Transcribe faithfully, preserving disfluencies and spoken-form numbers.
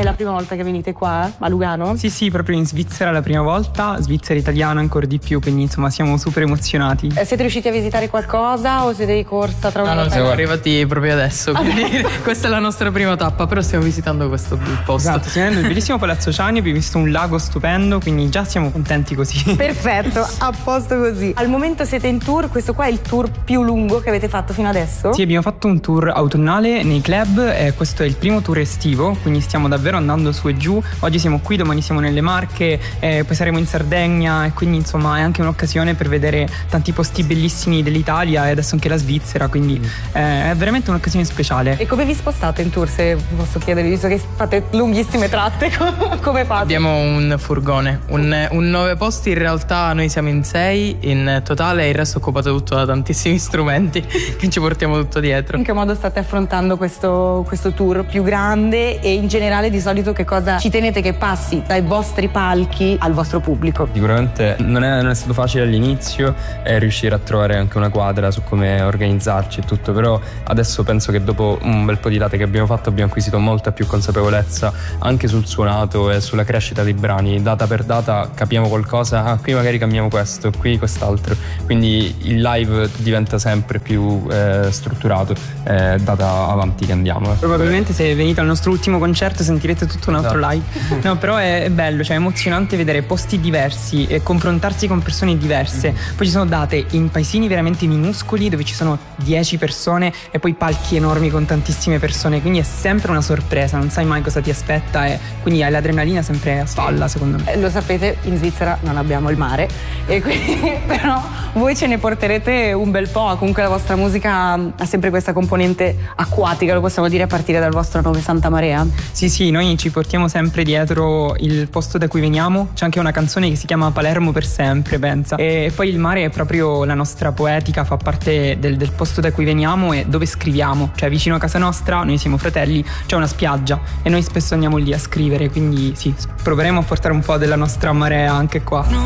È la prima volta che venite qua a Lugano? Sì, sì, proprio in Svizzera la prima volta, Svizzera italiana ancora di più, quindi insomma siamo super emozionati. Eh, siete riusciti a visitare qualcosa o siete di corsa tra una No, no, volta siamo e arrivati proprio adesso, quindi questa è la nostra prima tappa, però stiamo visitando questo posto. Esatto, stiamo vedendo il bellissimo Palazzo Ciani, abbiamo visto un lago stupendo, quindi già siamo contenti così. Perfetto, a posto così. Al momento siete in tour, questo qua è il tour più lungo che avete fatto fino adesso? Sì, abbiamo fatto un tour autunnale nei club e questo è il primo tour estivo, quindi stiamo davvero andando su e giù. Oggi siamo qui, domani siamo nelle Marche, eh, poi saremo in Sardegna e quindi insomma è anche un'occasione per vedere tanti posti bellissimi dell'Italia e adesso anche la Svizzera, quindi eh, è veramente un'occasione speciale. E come vi spostate in tour, se posso chiedere, visto che fate lunghissime tratte? Come fate? Abbiamo un furgone, un, un nove posti, in realtà noi siamo in sei in totale e il resto è occupato tutto da tantissimi strumenti che ci portiamo tutto dietro. In che modo state affrontando questo, questo tour più grande e in generale di solito che cosa ci tenete che passi dai vostri palchi al vostro pubblico? Sicuramente non è, non è stato facile all'inizio eh, riuscire a trovare anche una quadra su come organizzarci e tutto, però adesso penso che dopo un bel po' di date che abbiamo fatto abbiamo acquisito molta più consapevolezza anche sul suonato e sulla crescita dei brani. Data per data capiamo qualcosa, ah, qui magari cambiamo questo, qui quest'altro, quindi il live diventa sempre più eh, strutturato eh, data avanti che andiamo. Probabilmente se venite al nostro ultimo concerto sentirete tutto un altro live. No, però è, è bello, cioè è emozionante vedere posti diversi e confrontarsi con persone diverse. Poi ci sono date in paesini veramente minuscoli dove ci sono dieci persone e poi palchi enormi con tantissime persone, quindi è sempre una sorpresa, non sai mai cosa ti aspetta e quindi hai l'adrenalina sempre a spalla, secondo me. Eh, lo sapete, in Svizzera non abbiamo il mare e quindi però voi ce ne porterete un bel po'. Comunque la vostra musica ha sempre questa componente acquatica, lo possiamo dire, a partire dal vostro nome Santa Marea. Sì, sì, noi ci portiamo sempre dietro il posto da cui veniamo. C'è anche una canzone che si chiama Palermo per sempre, pensa. E poi il mare è proprio la nostra poetica, fa parte del, del posto da cui veniamo e dove scriviamo. Cioè vicino a casa nostra, noi siamo fratelli, c'è una spiaggia e noi spesso andiamo lì a scrivere, quindi sì, proveremo a portare un po' della nostra marea anche qua.